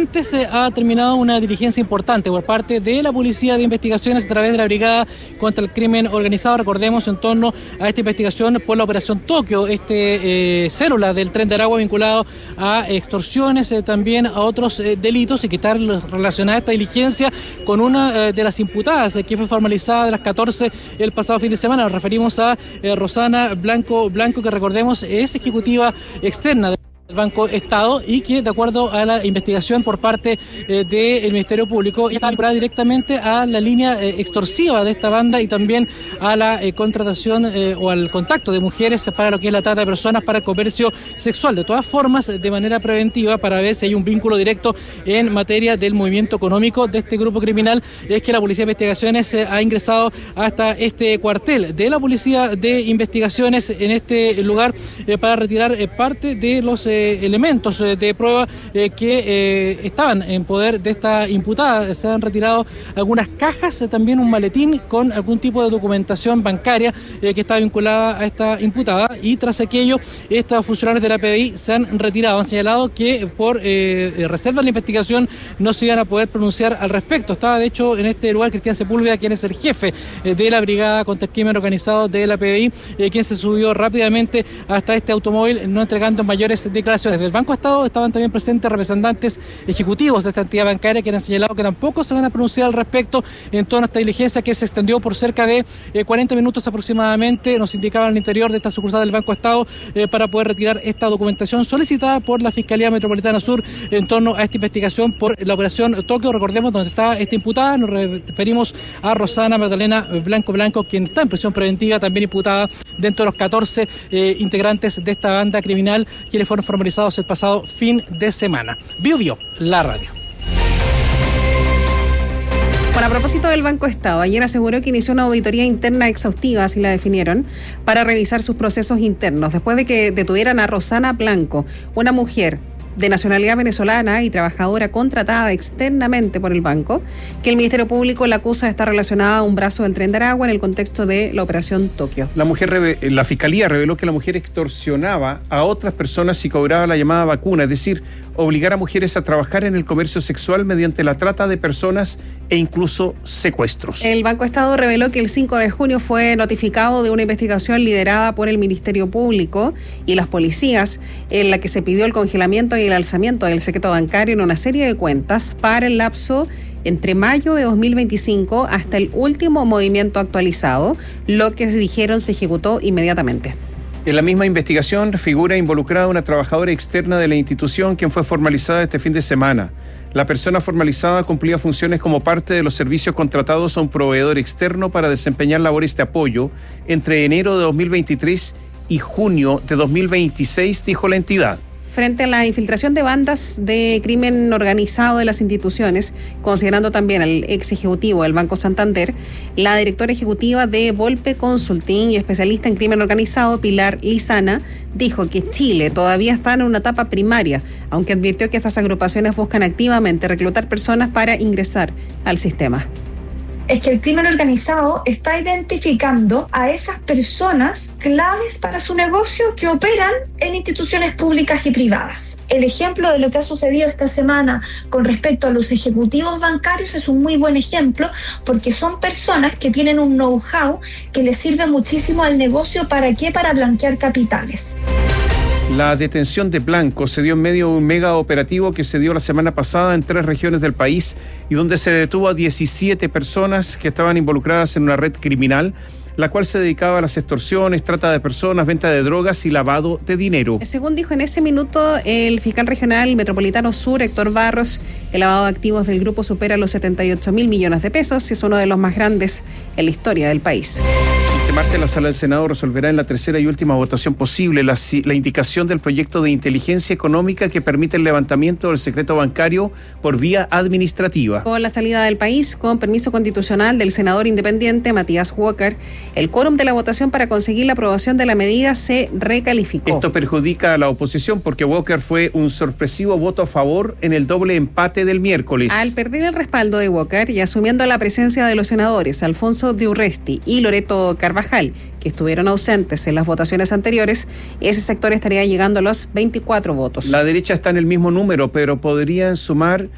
antes ha terminado una diligencia importante por parte de la Policía de Investigaciones a través de la Brigada contra el Crimen Organizado. Recordemos, en torno a esta investigación por la Operación Tokio, célula del Tren de Aragua vinculado a extorsiones, también a otros delitos, y que está relacionada esta diligencia con una de las imputadas que fue formalizada de las 14 el pasado fin de semana. Nos referimos a Rosana Blanco, que recordemos es ejecutiva externa del Banco Estado y que, de acuerdo a la investigación por parte del Ministerio Público, está vinculada directamente a la línea extorsiva de esta banda y también a la contratación o al contacto de mujeres para lo que es la trata de personas para el comercio sexual. De todas formas, de manera preventiva, para ver si hay un vínculo directo en materia del movimiento económico de este grupo criminal, es que la Policía de Investigaciones ha ingresado hasta este cuartel de la Policía de Investigaciones en este lugar para retirar parte de los elementos de prueba que estaban en poder de esta imputada. Se han retirado algunas cajas, también un maletín con algún tipo de documentación bancaria que está vinculada a esta imputada, y tras aquello estos funcionarios de la PDI se han retirado. Han señalado que por reserva de la investigación no se iban a poder pronunciar al respecto. Estaba de hecho en este lugar Cristian Sepúlveda, quien es el jefe de la Brigada contra el Crimen Organizado de la PDI, quien se subió rápidamente hasta este automóvil, no entregando mayores declaraciones. Desde el Banco Estado estaban también presentes representantes ejecutivos de esta entidad bancaria, que han señalado que tampoco se van a pronunciar al respecto en torno a esta diligencia que se extendió por cerca de 40 minutos aproximadamente. Nos indicaban al interior de esta sucursal del Banco Estado para poder retirar esta documentación solicitada por la Fiscalía Metropolitana Sur en torno a esta investigación por la Operación Tokio. Recordemos donde está esta imputada. Nos referimos a Rosana Magdalena Blanco, quien está en prisión preventiva, también imputada dentro de los 14 integrantes de esta banda criminal, quienes fueron formalizados el pasado fin de semana. Bio, la radio. Bueno, a propósito del Banco Estado, ayer aseguró que inició una auditoría interna exhaustiva, así la definieron, para revisar sus procesos internos, después de que detuvieran a Rosana Blanco, una mujer de nacionalidad venezolana y trabajadora contratada externamente por el banco, que el Ministerio Público la acusa de estar relacionada a un brazo del Tren de Aragua en el contexto de la Operación Tokio. La Fiscalía reveló que la mujer extorsionaba a otras personas y cobraba la llamada vacuna, es decir, obligar a mujeres a trabajar en el comercio sexual mediante la trata de personas e incluso secuestros. El Banco Estado reveló que el 5 de junio fue notificado de una investigación liderada por el Ministerio Público y las policías, en la que se pidió el congelamiento y el alzamiento del secreto bancario en una serie de cuentas para el lapso entre mayo de 2025 hasta el último movimiento actualizado. Lo que dijeron se ejecutó inmediatamente. En la misma investigación figura involucrada una trabajadora externa de la institución, quien fue formalizada este fin de semana. La persona formalizada cumplía funciones como parte de los servicios contratados a un proveedor externo para desempeñar labores de apoyo entre enero de 2023 y junio de 2026, dijo la entidad. Frente a la infiltración de bandas de crimen organizado de las instituciones, considerando también al ex ejecutivo del Banco Santander, la directora ejecutiva de Volpe Consulting y especialista en crimen organizado, Pilar Lizana, dijo que Chile todavía está en una etapa primaria, aunque advirtió que estas agrupaciones buscan activamente reclutar personas para ingresar al sistema. Es que el crimen organizado está identificando a esas personas claves para su negocio que operan en instituciones públicas y privadas. El ejemplo de lo que ha sucedido esta semana con respecto a los ejecutivos bancarios es un muy buen ejemplo, porque son personas que tienen un know-how que les sirve muchísimo al negocio. ¿Para qué? Para blanquear capitales. La detención de Blanco se dio en medio de un mega operativo que se dio la semana pasada en 3 regiones del país y donde se detuvo a 17 personas que estaban involucradas en una red criminal, la cual se dedicaba a las extorsiones, trata de personas, venta de drogas y lavado de dinero. Según dijo en ese minuto el fiscal regional metropolitano sur, Héctor Barros, el lavado de activos del grupo supera los 78.000 millones de pesos y es uno de los más grandes en la historia del país. Este martes la Sala del Senado resolverá en la tercera y última votación posible la indicación del proyecto de inteligencia económica que permite el levantamiento del secreto bancario por vía administrativa. Con la salida del país, con permiso constitucional del senador independiente Matías Walker, el quórum de la votación para conseguir la aprobación de la medida se recalificó. Esto perjudica a la oposición porque Walker fue un sorpresivo voto a favor en el doble empate del miércoles. Al perder el respaldo de Walker y asumiendo la presencia de los senadores Alfonso de Urresti y Loreto Carvajal, que estuvieron ausentes en las votaciones anteriores, ese sector estaría llegando a los 24 votos. La derecha está en el mismo número, pero podrían sumar